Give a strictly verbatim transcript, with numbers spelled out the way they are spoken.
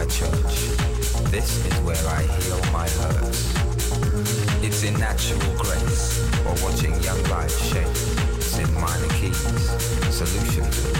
my church. This is where I heal my hurts. It's in natural grace, or watching young life shape. It's in minor keys, solutions